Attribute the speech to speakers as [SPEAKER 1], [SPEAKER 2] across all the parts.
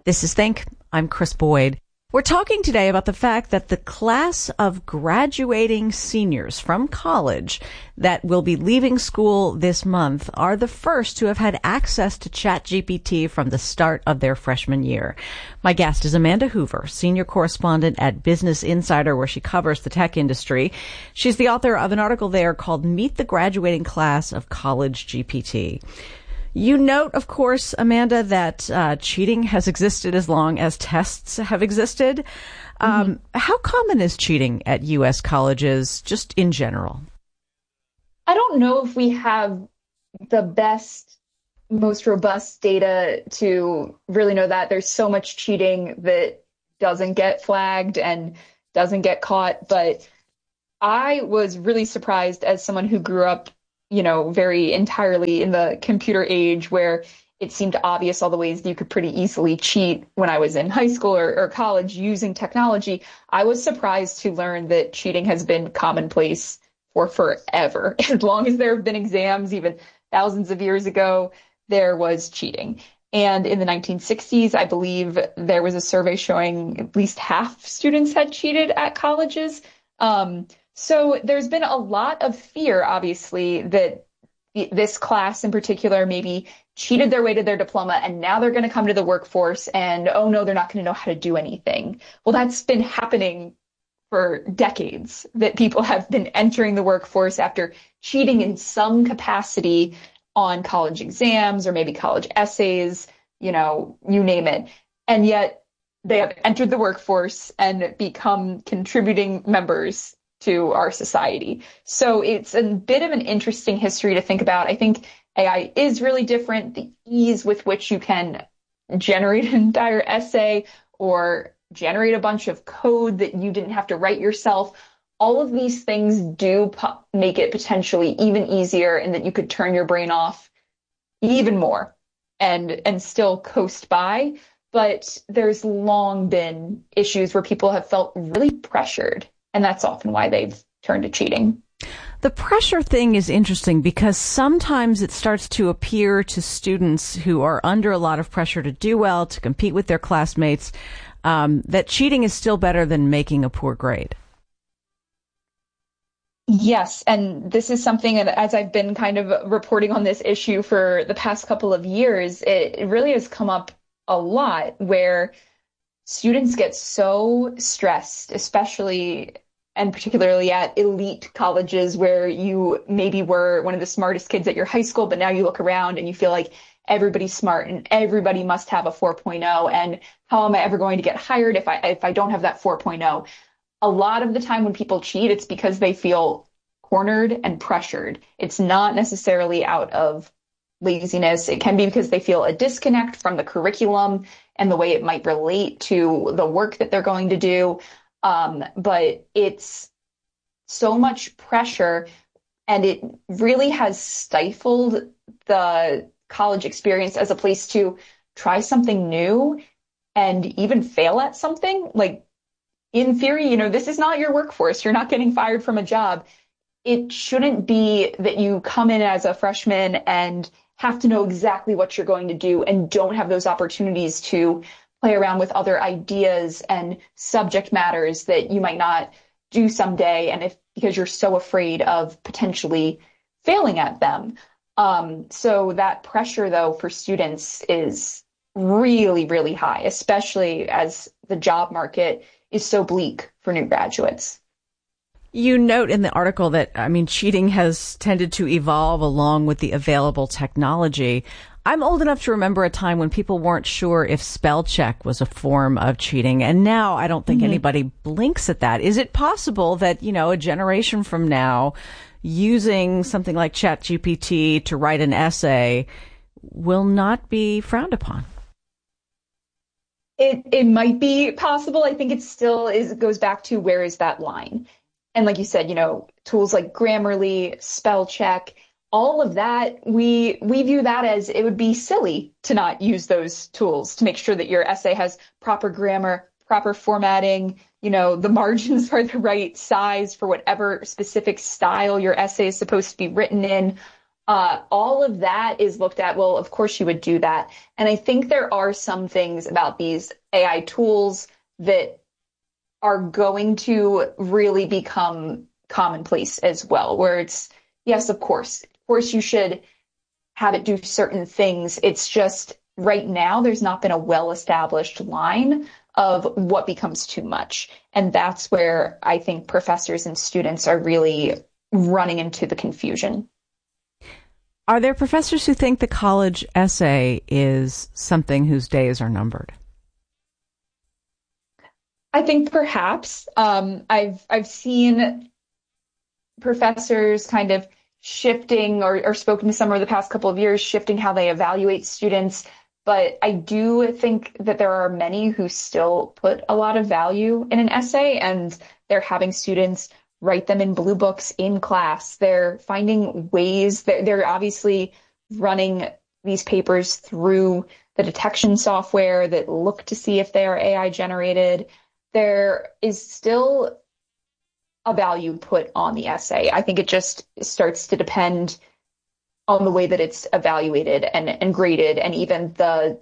[SPEAKER 1] This is Think. I'm Chris Boyd. We're talking today about the fact that the class of graduating seniors from college that will be leaving school this month are the first to have had access to ChatGPT from the start of their freshman year. My guest is Amanda Hoover, senior correspondent at Business Insider, where she covers the tech industry. She's the author of an article there called Meet the Graduating Class of College GPT. You note, of course, Amanda, that cheating has existed as long as tests have existed. How common is cheating at U.S. colleges, just in general?
[SPEAKER 2] I don't know if we have the best, most robust data to really know that. There's so much cheating that doesn't get flagged and doesn't get caught. But I was really surprised as someone who grew up very entirely in the computer age where it seemed obvious all the ways that you could pretty easily cheat when I was in high school or college using technology. I was surprised to learn that cheating has been commonplace for forever. As long as there have been exams, even thousands of years ago, there was cheating. And in the 1960s, I believe there was a survey showing at least half students had cheated at colleges. So there's been a lot of fear, obviously, that this class in particular maybe cheated their way to their diploma and now they're going to come to the workforce and, oh no, they're not going to know how to do anything. Well, that's been happening for decades, that people have been entering the workforce after cheating in some capacity on college exams or maybe college essays, you name it. And yet they have entered the workforce and become contributing members to our society. So it's a bit of an interesting history to think about. I think AI is really different. The ease with which you can generate an entire essay or generate a bunch of code that you didn't have to write yourself. All of these things do make it potentially even easier, and that you could turn your brain off even more and still coast by. But there's long been issues where people have felt really pressured. And that's often why they've turned to cheating.
[SPEAKER 1] The pressure thing is interesting because sometimes it starts to appear to students who are under a lot of pressure to do well, to compete with their classmates, that cheating is still better than making a poor grade.
[SPEAKER 2] Yes, and this is something that as I've been kind of reporting on this issue for the past couple of years, it really has come up a lot where students get so stressed, especially and particularly at elite colleges where you maybe were one of the smartest kids at your high school, but now you look around and you feel like everybody's smart and everybody must have a 4.0. And how am I ever going to get hired if I don't have that 4.0? A lot of the time when people cheat, it's because they feel cornered and pressured. It's not necessarily out of laziness. It can be because they feel a disconnect from the curriculum and the way it might relate to the work that they're going to do. But it's so much pressure, and it really has stifled the college experience as a place to try something new and even fail at something. Like, in theory, this is not your workforce. You're not getting fired from a job. It shouldn't be that you come in as a freshman and have to know exactly what you're going to do and don't have those opportunities to play around with other ideas and subject matters that you might not do someday. And because you're so afraid of potentially failing at them. So that pressure, though, for students is really, really high, especially as the job market is so bleak for new graduates.
[SPEAKER 1] You note in the article that, cheating has tended to evolve along with the available technology. I'm old enough to remember a time when people weren't sure if spell check was a form of cheating. And now I don't think anybody blinks at that. Is it possible that, a generation from now, using something like ChatGPT to write an essay will not be frowned upon?
[SPEAKER 2] It might be possible. I think it goes back to where is that line? And like you said, tools like Grammarly, spell check, all of that, we view that as it would be silly to not use those tools to make sure that your essay has proper grammar, proper formatting, the margins are the right size for whatever specific style your essay is supposed to be written in. All of that is looked at. Well, of course you would do that. And I think there are some things about these AI tools that are going to really become commonplace as well, where it's, yes, of course you should have it do certain things. It's just right now, there's not been a well-established line of what becomes too much. And that's where I think professors and students are really running into the confusion.
[SPEAKER 1] Are there professors who think the college essay is something whose days are numbered?
[SPEAKER 2] I think perhaps I've seen professors kind of shifting or spoken to some over the past couple of years, shifting how they evaluate students. But I do think that there are many who still put a lot of value in an essay, and they're having students write them in blue books in class. They're finding ways that they're obviously running these papers through the detection software that look to see if they are AI generated. There is still a value put on the essay. I think it just starts to depend on the way that it's evaluated and graded, and even the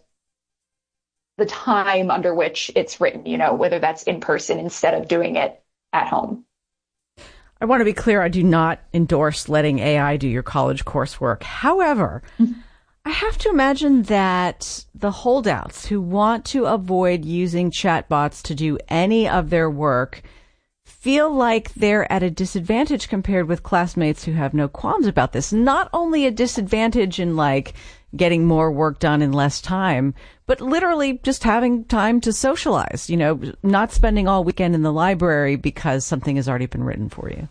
[SPEAKER 2] time under which it's written, whether that's in person instead of doing it at home.
[SPEAKER 1] I want to be clear, I do not endorse letting AI do your college coursework. However, I have to imagine that the holdouts who want to avoid using chatbots to do any of their work feel like they're at a disadvantage compared with classmates who have no qualms about this. Not only a disadvantage in like getting more work done in less time, but literally just having time to socialize, not spending all weekend in the library because something has already been written for you.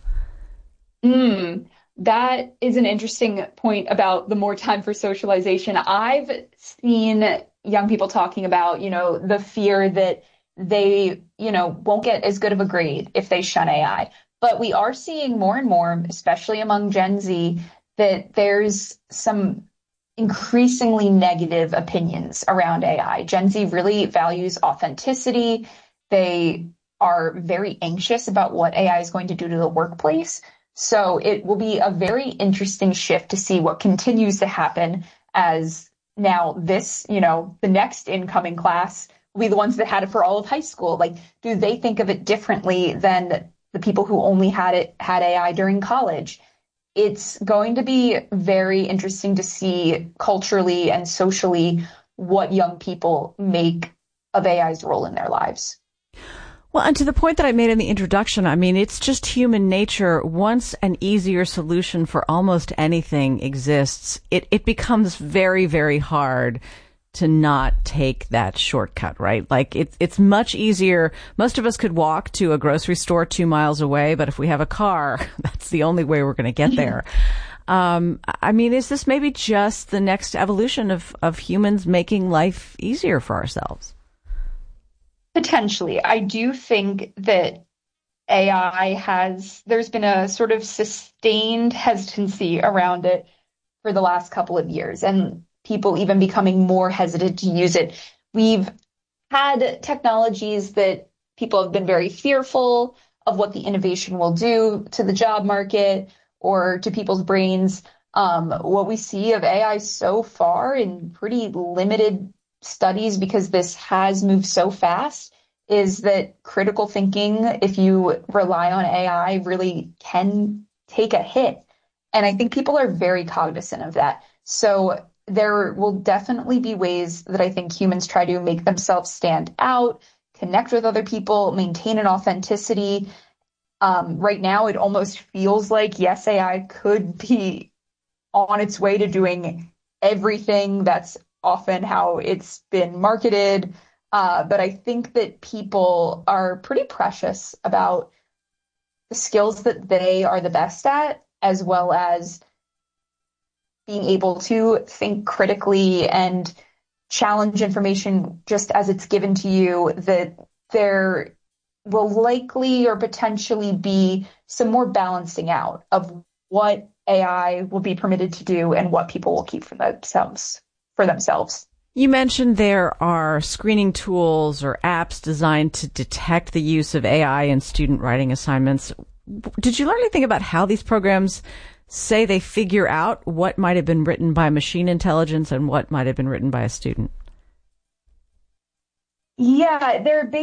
[SPEAKER 2] That is an interesting point about the more time for socialization. I've seen young people talking about, the fear that they, won't get as good of a grade if they shun AI. But we are seeing more and more, especially among Gen Z, that there's some increasingly negative opinions around AI. Gen Z really values authenticity. They are very anxious about what AI is going to do to the workplace. So it will be a very interesting shift to see what continues to happen as now this, the next incoming class will be the ones that had it for all of high school. Like, do they think of it differently than the people who only had AI during college? It's going to be very interesting to see culturally and socially what young people make of AI's role in their lives.
[SPEAKER 1] Well, and to the point that I made in the introduction, I mean, it's just human nature. Once an easier solution for almost anything exists, it becomes very, very hard to not take that shortcut, right? Like it's much easier. Most of us could walk to a grocery store 2 miles away, but if we have a car, that's the only way we're going to get there. I mean, is this maybe just the next evolution of humans making life easier for ourselves?
[SPEAKER 2] Potentially. I do think that there's been a sort of sustained hesitancy around it for the last couple of years, and people even becoming more hesitant to use it. We've had technologies that people have been very fearful of what the innovation will do to the job market or to people's brains. What we see of AI so far in pretty limited studies, because this has moved so fast, is that critical thinking, if you rely on AI, really can take a hit. And I think people are very cognizant of that. So there will definitely be ways that I think humans try to make themselves stand out, connect with other people, maintain an authenticity. Right now, it almost feels like, yes, AI could be on its way to doing everything. That's often how it's been marketed. But I think that people are pretty precious about the skills that they are the best at, as well as being able to think critically and challenge information just as it's given to you, that there will likely or potentially be some more balancing out of what AI will be permitted to do and what people will keep for themselves.
[SPEAKER 1] You mentioned there are screening tools or apps designed to detect the use of AI in student writing assignments. Did you learn anything about how these programs say they figure out what might have been written by machine intelligence and what might have been written by a student?
[SPEAKER 2] Yeah,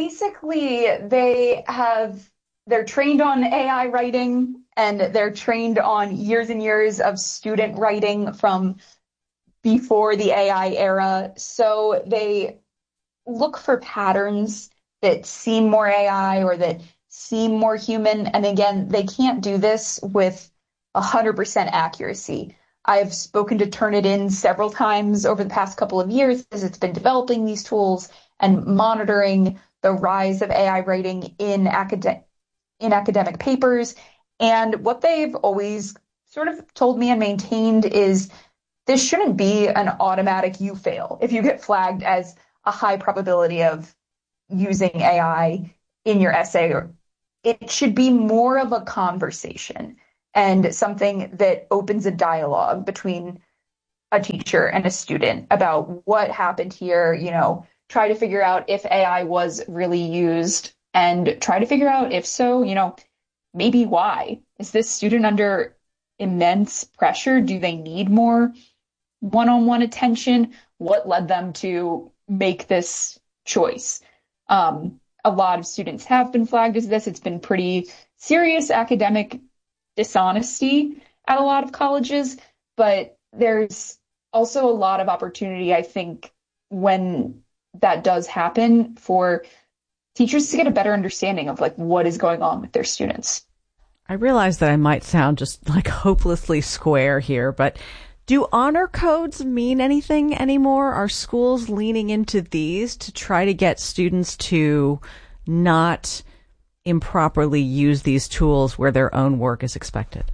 [SPEAKER 2] they're trained on AI writing, and they're trained on years and years of student writing from before the AI era. So they look for patterns that seem more AI or that seem more human. And again, they can't do this with 100% accuracy. I've spoken to Turnitin several times over the past couple of years as it's been developing these tools and monitoring the rise of AI writing in academic papers. And what they've always sort of told me and maintained is this shouldn't be an automatic you fail if you get flagged as a high probability of using AI in your essay. It should be more of a conversation and something that opens a dialogue between a teacher and a student about what happened here, try to figure out if AI was really used and try to figure out if so, maybe why. Is this student under immense pressure? Do they need more one-on-one attention? What led them to make this choice? A lot of students have been flagged as this. It's been pretty serious academic dishonesty at a lot of colleges, but there's also a lot of opportunity, I think, when that does happen for teachers to get a better understanding of what is going on with their students.
[SPEAKER 1] I realize that I might sound just hopelessly square here, but do honor codes mean anything anymore? Are schools leaning into these to try to get students to not improperly use these tools where their own work is expected?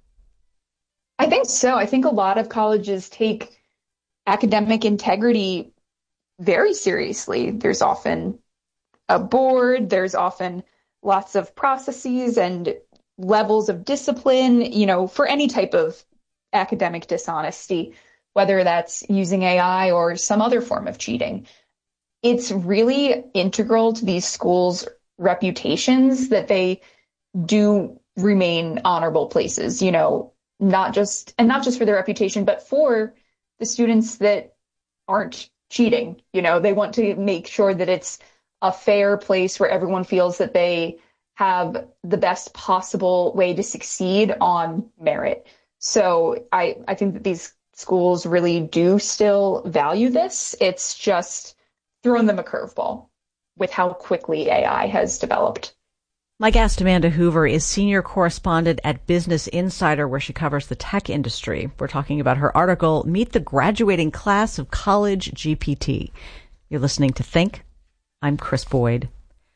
[SPEAKER 2] I think so. I think a lot of colleges take academic integrity very seriously. There's often a board, there's often lots of processes and levels of discipline, for any type of academic dishonesty, whether that's using AI or some other form of cheating. It's really integral to these schools' reputations that they do remain honorable places, not just for their reputation, but for the students that aren't cheating. They want to make sure that it's a fair place where everyone feels that they have the best possible way to succeed on merit. So I think that these schools really do still value this. It's just thrown them a curveball with how quickly AI has developed.
[SPEAKER 1] My guest, Amanda Hoover, is senior correspondent at Business Insider, where she covers the tech industry. We're talking about her article, Meet the Graduating Class of College GPT. You're listening to Think. I'm Chris Boyd.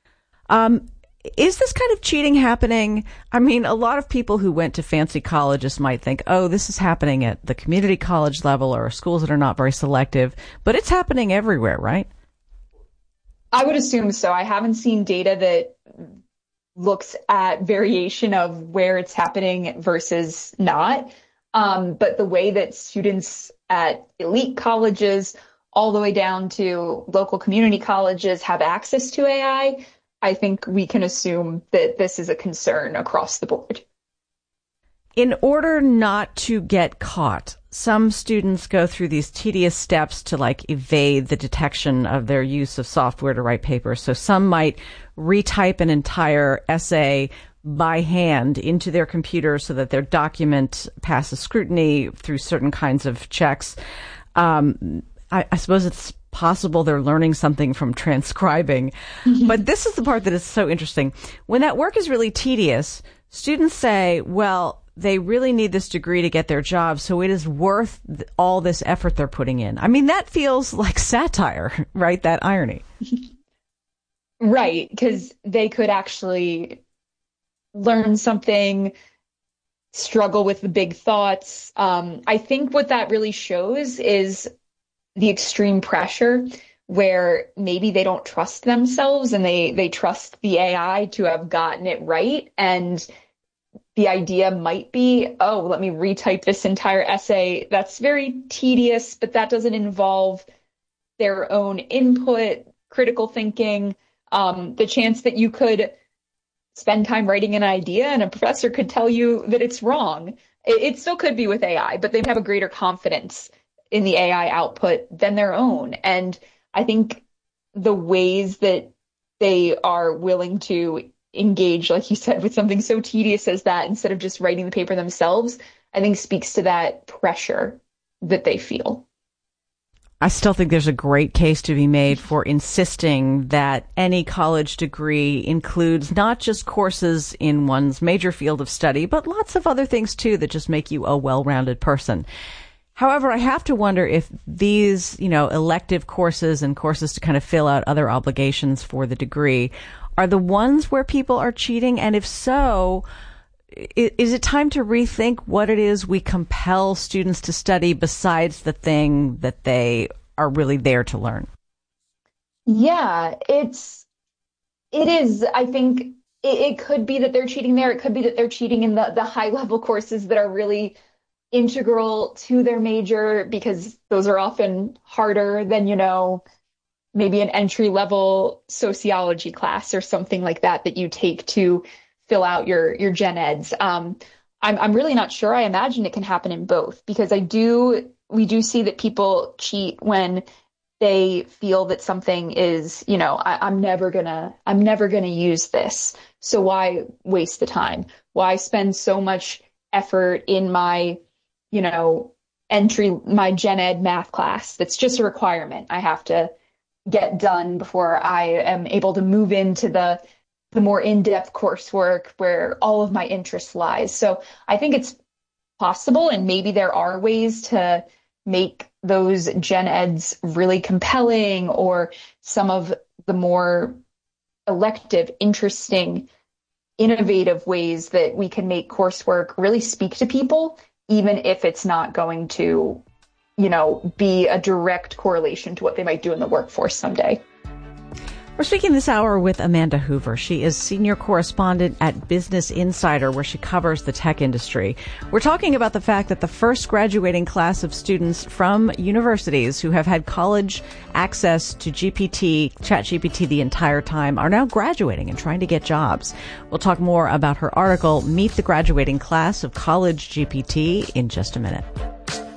[SPEAKER 1] Is this kind of cheating happening? I mean, a lot of people who went to fancy colleges might think, oh, this is happening at the community college level or schools that are not very selective, but it's happening everywhere, right?
[SPEAKER 2] I would assume so. I haven't seen data that looks at variation of where it's happening versus not. But the way that students at elite colleges all the way down to local community colleges have access to AI, I think we can assume that this is a concern across the board.
[SPEAKER 1] In order not to get caught, some students go through these tedious steps to evade the detection of their use of software to write papers. So some might retype an entire essay by hand into their computer so that their document passes scrutiny through certain kinds of checks. I suppose it's possible they're learning something from transcribing. But this is the part that is so interesting. When that work is really tedious, students say, well, they really need this degree to get their job, so it is worth all this effort they're putting in. I mean, that feels like satire, right? That irony.
[SPEAKER 2] Right, because they could actually learn something, struggle with the big thoughts. I think what that really shows is the extreme pressure where maybe they don't trust themselves and they trust the AI to have gotten it right. And the idea might be, oh, let me retype this entire essay. That's very tedious, but that doesn't involve their own input, critical thinking, the chance that you could spend time writing an idea and a professor could tell you that it's wrong. It still could be with AI, but they have a greater confidence in the AI output than their own. And I think the ways that they are willing to engage, like you said, with something so tedious as that, instead of just writing the paper themselves, I think speaks to that pressure that they feel.
[SPEAKER 1] I still think there's a great case to be made for insisting that any college degree includes not just courses in one's major field of study, but lots of other things too that just make you a well-rounded person. However, I have to wonder if these, elective courses and courses to kind of fill out other obligations for the degree are the ones where people are cheating. And if so, is it time to rethink what it is we compel students to study besides the thing that they are really there to learn?
[SPEAKER 2] Yeah, it is. I think it could be that they're cheating there. It could be that they're cheating in the high level courses that are really integral to their major, because those are often harder than, maybe an entry level sociology class or something like that you take to fill out your gen eds. I'm really not sure. I imagine it can happen in both, because we do see that people cheat when they feel that something is, I'm never gonna use this. So why waste the time? Why spend so much effort in my, my gen ed math class that's just a requirement I have to get done before I am able to move into the more in-depth coursework where all of my interest lies. So I think it's possible, and maybe there are ways to make those gen eds really compelling, or some of the more elective, interesting, innovative ways that we can make coursework really speak to people, even if it's not going to, be a direct correlation to what they might do in the workforce someday.
[SPEAKER 1] We're speaking this hour with Amanda Hoover. She is senior correspondent at Business Insider, where she covers the tech industry. We're talking about the fact that the first graduating class of students from universities who have had college access to ChatGPT the entire time are now graduating and trying to get jobs. We'll talk more about her article, Meet the Graduating Class of College GPT, in just a minute.